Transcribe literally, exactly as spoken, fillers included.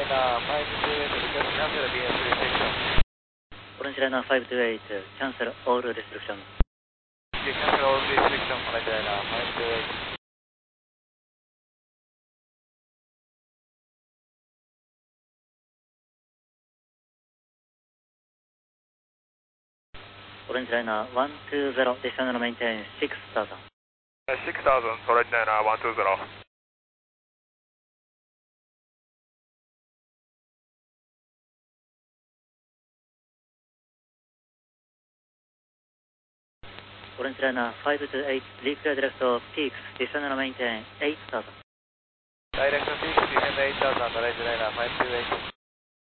Liner ファイブツーエイト request cancel B S restriction. オレンジライナーファイブツーエイト cancel all restriction. You cancel all restriction Orange Liner ファイブツーエイト. オレンジライナーワンツーゼロ additional maintain シックスタウザンド。 six thousand Orange Liner ワンツーゼロ. オレンジライナーファイブツーエイト declare direct peaks additional maintain エイトタウザンド。 Direct peaks defend eight thousand Orange Liner ファイブツーエイト.